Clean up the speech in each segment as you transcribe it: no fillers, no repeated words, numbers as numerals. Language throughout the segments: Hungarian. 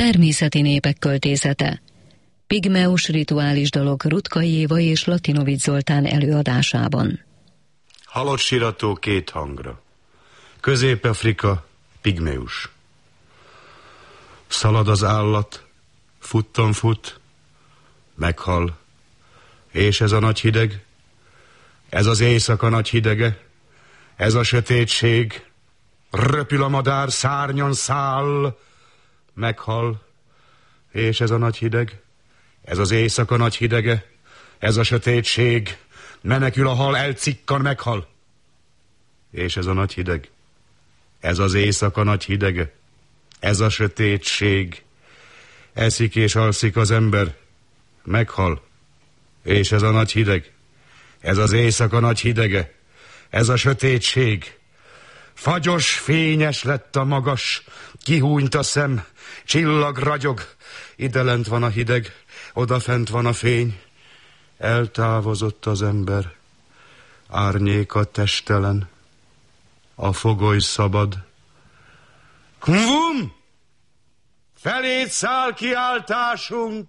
Természeti népek költészete. Pigmeus rituális dalok Rutka Éva és Latinovics Zoltán előadásában. Halott sirató két hangra. Közép-Afrika, Pigmeus. Szalad az állat, futton fut, meghal. És ez a nagy hideg, ez az éjszaka nagy hidege, ez a sötétség, röpül a madár, szárnyon száll, meghal. És ez a nagy hideg, ez az éjszaka nagy hidege, ez a sötétség, menekül a hal, elcikkan, meghal. És ez a nagy hideg, ez az éjszaka nagy hidege, ez a sötétség, eszik és alszik az ember, meghal. És ez a nagy hideg, ez az éjszaka nagy hidege, ez a sötétség, fagyos, fényes lett a magas, kihúnyt a szem, csillag ragyog, idelent van a hideg, odafent van a fény, eltávozott az ember, árnyéka testelen, a fogoly szabad. Kvum! Felét száll kiáltásunk!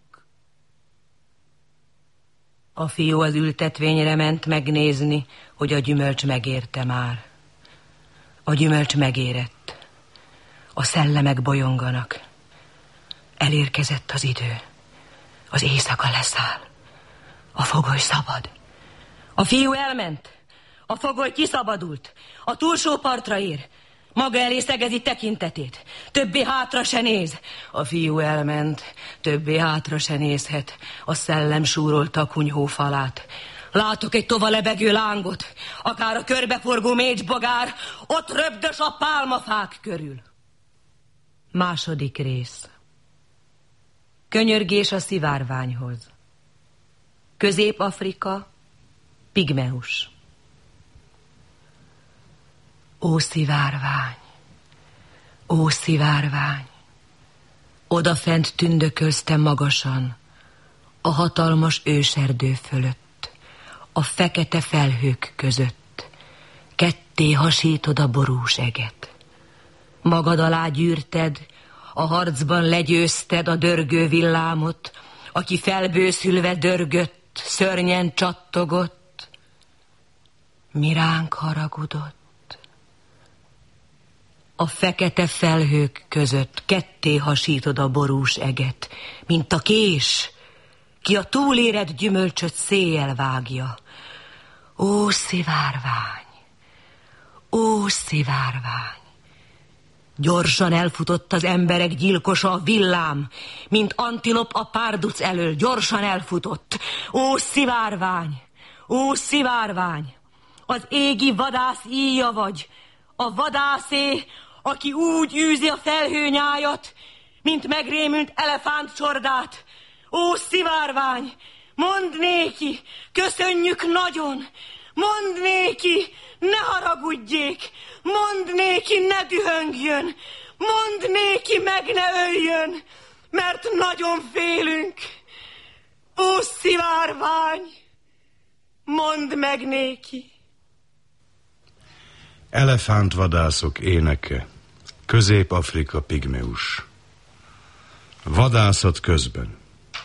A fiú az ültetvényre ment megnézni, hogy a gyümölcs megérte már. A gyümölcs megérett. A szellemek bolyonganak. Elérkezett az idő. Az éjszaka leszáll. A fogoly szabad. A fiú elment. A fogoly kiszabadult. A túlsó partra ér. Maga elé szegezi tekintetét. Többé hátra se néz. A fiú elment. Többé hátra se nézhet. A szellem súrolta a kunyhó falát. Látok egy tova lebegő lángot. Akár a körbeforgó mécsbogár. Ott röbdös a pálmafák körül. Második rész. Könyörgés a szivárványhoz. Közép-Afrika, Pigmeus. Ó szivárvány, ó szivárvány, odafent tündököztem magasan, a hatalmas őserdő fölött, a fekete felhők között, ketté hasítod a borús eget. Magad alá gyűrted, a harcban legyőzted a dörgő villámot, aki felbőszülve dörgött, szörnyen csattogott, mi ránk haragudott. A fekete felhők között ketté hasítod a borús eget, mint a kés, ki a túlérett gyümölcsöt széjjel vágja. Ó szivárvány, ó szivárvány! Gyorsan elfutott az emberek gyilkosa, a villám, mint antilop a párduc elől, gyorsan elfutott. Ó szivárvány, ó szivárvány! Az égi vadász íja vagy, a vadászé, aki úgy űzi a felhőnyájat, mint megrémült elefántcsordát. Ó szivárvány, mondd néki, köszönjük nagyon, mondd néki, ne haragudjék, mondd néki, ne dühöngjön, mondd néki, meg ne öljön, mert nagyon félünk. Ó szivárvány, mondd meg néki. Elefántvadászok éneke, Közép-Afrika, Pigmeus. Vadászat közben.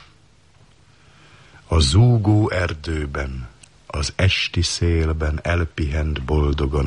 A zúgó erdőben, az esti szélben elpihent boldogan